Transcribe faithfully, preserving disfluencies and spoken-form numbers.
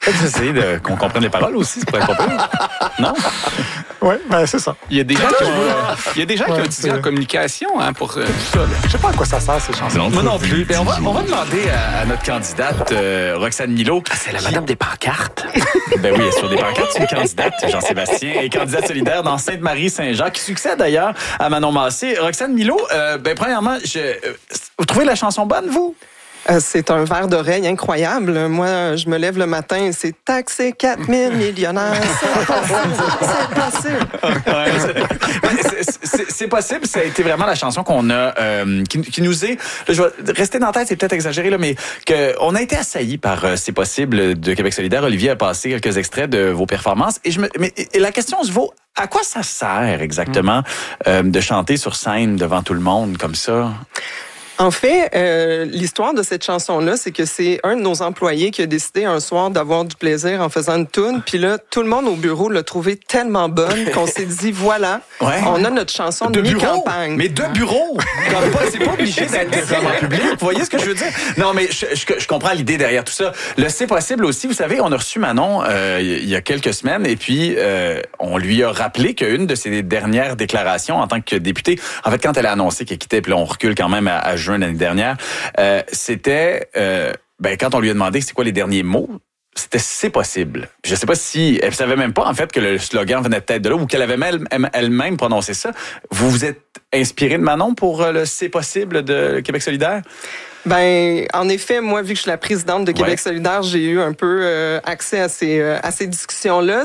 Peut-être essayer de, qu'on comprenne les paroles aussi, c'est pas pas pire. Non? Oui, ben c'est ça. Il y a des gens qui ont, euh, il y a des gens qui Ouais, ont étudié c'est- en communication hein, pour euh, tout ça. là. Je sais pas à quoi ça sert, ces chansons. Moi non plus. Ben, on, va, on va demander à, à notre candidate, euh, Roxane Milo. C'est la madame des pancartes. Ben oui, sur des pancartes, c'est une candidate, Jean-Sébastien, et candidate solidaire dans Sainte-Marie-Saint-Jean, qui succède d'ailleurs à Manon Massé. Roxane Milo, euh, ben premièrement, je, euh, vous trouvez la chanson bonne, vous? Euh, c'est un verre d'oreille incroyable. Moi, je me lève le matin et c'est taxé quatre mille millionnaires. C'est possible. C'est possible. Ouais, c'est- c'est- c'est- c'est possible. Ça a été vraiment la chanson qu'on a, euh, qui, qui nous est. Là, je vais rester dans la tête, c'est peut-être exagéré là, mais que on a été assaillis par euh, C'est possible de Québec solidaire. Olivier a passé quelques extraits de vos performances et je me, mais et la question se vaut. À quoi ça sert exactement euh, de chanter sur scène devant tout le monde comme ça? En fait, euh, l'histoire de cette chanson-là, c'est que c'est un de nos employés qui a décidé un soir d'avoir du plaisir en faisant une toune. Puis là, tout le monde au bureau l'a trouvée tellement bonne qu'on s'est dit, voilà, Ouais. on a notre chanson de, De bureau, mi-campagne. mais de bureau. Comme pas- c'est pas obligé d'être comme en public. Vous voyez ce que je veux dire? Non, mais je, je, je comprends l'idée derrière tout ça. Le C'est possible aussi. Vous savez, on a reçu Manon euh, il y a quelques semaines et puis euh, on lui a rappelé qu'une de ses dernières déclarations en tant que députée, en fait, quand elle a annoncé qu'elle quittait, puis là, on recule quand même à, à juin l'année dernière, euh, c'était, euh, ben, quand on lui a demandé c'est quoi les derniers mots, c'était c'est possible. Je sais pas si elle savait même pas en fait que le slogan venait peut-être de là ou qu'elle avait elle- elle-même prononcé ça. Vous vous êtes inspiré de Manon pour euh, le c'est possible de Québec solidaire? Ben, en effet, moi, vu que je suis la présidente de Québec Ouais. solidaire, j'ai eu un peu euh, accès à ces, euh, à ces discussions-là.